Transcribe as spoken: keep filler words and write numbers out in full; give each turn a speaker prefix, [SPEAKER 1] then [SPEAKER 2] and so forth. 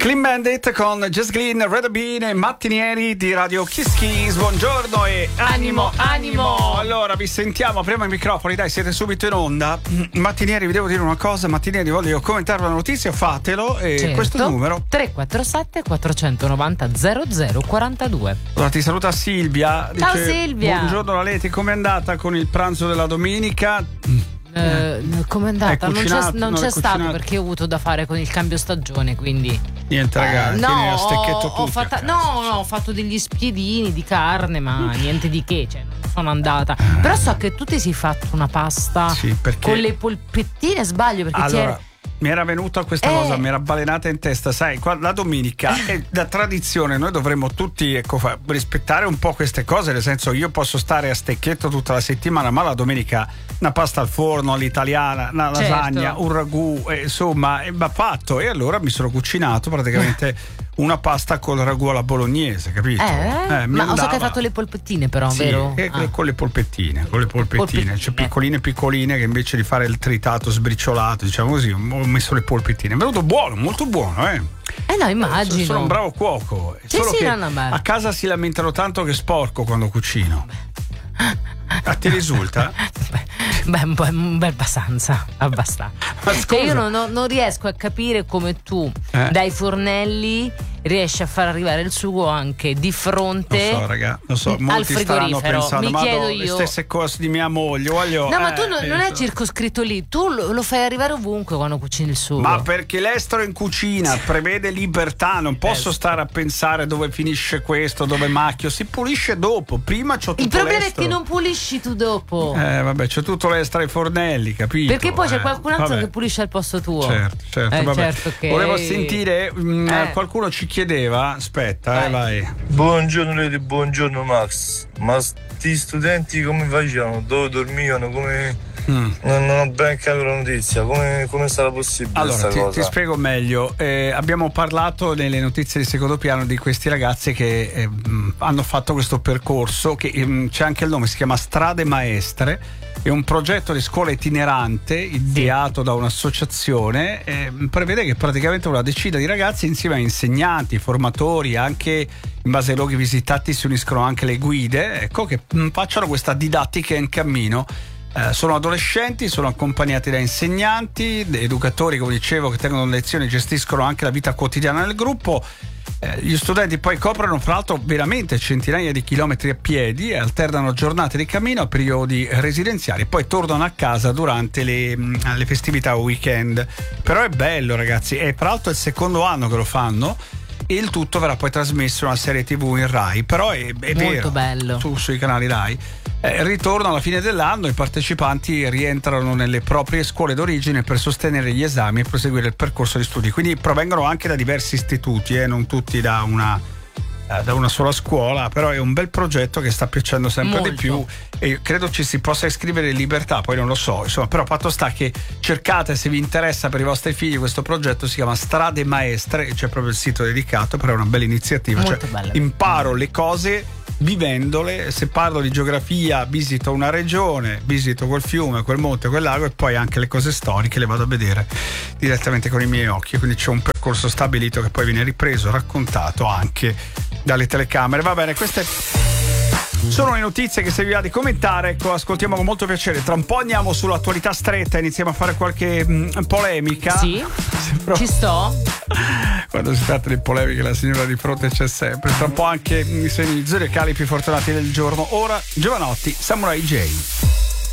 [SPEAKER 1] Clean Bandit con Just Glynn, Red Bean e Mattinieri di Radio Kiss Kiss. Buongiorno e animo, animo, animo. Allora vi sentiamo, apriamo i microfoni, dai, siete subito in onda. Mattinieri, vi devo dire una cosa. Mattinieri, voglio commentare una notizia, fatelo. E
[SPEAKER 2] certo.
[SPEAKER 1] Questo è il numero
[SPEAKER 2] tre quattro sette quattro nove zero zero zero quattro due.
[SPEAKER 1] Allora ti saluta Silvia.
[SPEAKER 2] Ciao
[SPEAKER 1] dice,
[SPEAKER 2] Silvia.
[SPEAKER 1] Buongiorno Leti, com'è andata con il pranzo della domenica?
[SPEAKER 2] Eh, com'è andata? Non c'è, non
[SPEAKER 1] non
[SPEAKER 2] c'è
[SPEAKER 1] è
[SPEAKER 2] stato
[SPEAKER 1] cucinato.
[SPEAKER 2] perché ho avuto da fare con il cambio stagione, quindi
[SPEAKER 1] Niente ragazzi,
[SPEAKER 2] eh, no,
[SPEAKER 1] a stecchetto
[SPEAKER 2] ho
[SPEAKER 1] tutti,
[SPEAKER 2] fatta,
[SPEAKER 1] a casa.
[SPEAKER 2] no, no, ho fatto degli spiedini di carne, ma niente di che, cioè non sono andata. Però so che tu ti sei fatto una pasta
[SPEAKER 1] Sì, perché-
[SPEAKER 2] con le polpettine, sbaglio, perché
[SPEAKER 1] Allora,
[SPEAKER 2] c'era.
[SPEAKER 1] mi era venuta questa
[SPEAKER 2] Eh.
[SPEAKER 1] cosa, mi era balenata in testa, sai, qua- la domenica è da tradizione, noi dovremmo tutti ecco, fa- rispettare un po' queste cose, nel senso io posso stare a stecchetto tutta la settimana, ma la domenica una pasta al forno all'italiana, una
[SPEAKER 2] Certo.
[SPEAKER 1] lasagna, un ragù, eh, insomma, e va fatto. E allora mi sono cucinato praticamente una pasta col ragù alla bolognese, capito?
[SPEAKER 2] Eh?
[SPEAKER 1] mi
[SPEAKER 2] Ma so
[SPEAKER 1] andava.
[SPEAKER 2] che hai fatto le polpettine, però,
[SPEAKER 1] Sì,
[SPEAKER 2] vero?
[SPEAKER 1] e
[SPEAKER 2] Ah.
[SPEAKER 1] con le polpettine, con le polpettine,
[SPEAKER 2] Polpettine.
[SPEAKER 1] cioè piccoline piccoline, che invece di fare il tritato sbriciolato, diciamo così, ho messo le polpettine. È venuto buono, molto buono, eh.
[SPEAKER 2] Eh no, immagino.
[SPEAKER 1] Sono un bravo cuoco.
[SPEAKER 2] Sì,
[SPEAKER 1] Solo
[SPEAKER 2] sì,
[SPEAKER 1] che
[SPEAKER 2] no, no, ma-
[SPEAKER 1] a casa si lamentano tanto che sporco quando cucino. A ti risulta?
[SPEAKER 2] Beh, un po', un bel abbastanza, abbastanza.
[SPEAKER 1] Ma
[SPEAKER 2] Cioè,
[SPEAKER 1] scusa.
[SPEAKER 2] io non, non- non riesco a capire come tu
[SPEAKER 1] Eh?
[SPEAKER 2] dai fornelli riesci a far arrivare il sugo anche di fronte
[SPEAKER 1] Lo so, raga, lo so,
[SPEAKER 2] al
[SPEAKER 1] molti staranno
[SPEAKER 2] frigorifero.
[SPEAKER 1] pensando,
[SPEAKER 2] Mi
[SPEAKER 1] ma
[SPEAKER 2] chiedo
[SPEAKER 1] no, le
[SPEAKER 2] io.
[SPEAKER 1] stesse cose di mia moglie, voglio.
[SPEAKER 2] No, ma
[SPEAKER 1] eh,
[SPEAKER 2] tu non, non
[SPEAKER 1] eh,
[SPEAKER 2] è circoscritto lì, tu lo, lo fai arrivare ovunque quando cucini il sugo.
[SPEAKER 1] Ma perché l'estero in cucina prevede libertà, non posso
[SPEAKER 2] Eh,
[SPEAKER 1] stare a pensare dove finisce questo, dove macchio, si pulisce dopo, prima c'ho tutto
[SPEAKER 2] il problema
[SPEAKER 1] l'estero.
[SPEAKER 2] è che non pulisci tu dopo.
[SPEAKER 1] Eh vabbè, c'è tutto l'estero ai fornelli, capito?
[SPEAKER 2] Perché poi c'è
[SPEAKER 1] Eh,
[SPEAKER 2] qualcun altro
[SPEAKER 1] vabbè.
[SPEAKER 2] che pulisce al posto tuo.
[SPEAKER 1] Certo, certo,
[SPEAKER 2] Eh,
[SPEAKER 1] vabbè.
[SPEAKER 2] certo che-
[SPEAKER 1] Volevo sentire, mh,
[SPEAKER 2] Eh.
[SPEAKER 1] qualcuno ci chiedeva, aspetta, eh,
[SPEAKER 2] Vai.
[SPEAKER 1] vai.
[SPEAKER 3] Buongiorno Lady, buongiorno Max. Ma sti studenti come facevano? Dove dormivano? Come...
[SPEAKER 1] Mm.
[SPEAKER 3] Non, non ho ben capito la notizia. Come, come sarà possibile
[SPEAKER 1] Allora,
[SPEAKER 3] questa
[SPEAKER 1] ti,
[SPEAKER 3] cosa?
[SPEAKER 1] ti spiego meglio. Eh, abbiamo parlato nelle notizie di secondo piano di questi ragazzi che eh, mh, hanno fatto questo percorso, che mh, c'è anche il nome, si chiama Strade Maestre. È un progetto di scuola itinerante ideato da un'associazione, eh, prevede che praticamente una decina di ragazzi insieme a insegnanti, formatori, anche in base ai luoghi visitati si uniscono anche le guide, ecco, che mh, facciano questa didattica in cammino. Eh, sono adolescenti, sono accompagnati da insegnanti, educatori, come dicevo, che tengono lezioni e gestiscono anche la vita quotidiana del gruppo. Eh, gli studenti poi coprono fra l'altro veramente centinaia di chilometri a piedi e alternano giornate di cammino a periodi residenziali, poi tornano a casa durante le, mh, le festività o weekend. Però è bello, ragazzi, è fra l'altro il secondo anno che lo fanno e il tutto verrà poi trasmesso in una serie tivù in Rai, però è, è
[SPEAKER 2] Molto
[SPEAKER 1] vero,
[SPEAKER 2] bello.
[SPEAKER 1] su, sui canali Rai. Eh, ritorno alla fine dell'anno, i partecipanti rientrano nelle proprie scuole d'origine per sostenere gli esami e proseguire il percorso di studi, quindi provengono anche da diversi istituti, eh, non tutti da una, eh, da una sola scuola, però è un bel progetto che sta piacendo sempre
[SPEAKER 2] Molto.
[SPEAKER 1] di più e credo ci si possa iscrivere in libertà, poi non lo so, insomma, però fatto sta che cercate, se vi interessa per i vostri figli, questo progetto si chiama Strade Maestre, c'è proprio il sito dedicato, però è una bella iniziativa.
[SPEAKER 2] Molto
[SPEAKER 1] Cioè,
[SPEAKER 2] bella.
[SPEAKER 1] imparo le cose vivendole. Se parlo di geografia visito una regione, visito quel fiume, quel monte, quel lago, e poi anche le cose storiche le vado a vedere direttamente con i miei occhi, quindi c'è un percorso stabilito che poi viene ripreso, raccontato anche dalle telecamere. Va bene, queste sono le notizie che se vi va di commentare, ecco, ascoltiamo con molto piacere. Tra un po' andiamo sull'attualità stretta, iniziamo a fare qualche mh, polemica.
[SPEAKER 2] Sì,
[SPEAKER 1] Sembra-
[SPEAKER 2] ci sto.
[SPEAKER 1] Quando si tratta di polemiche la signora di fronte c'è sempre. Tra un po' anche i segni zodiacali più fortunati del giorno. Ora Giovanotti, Samurai J.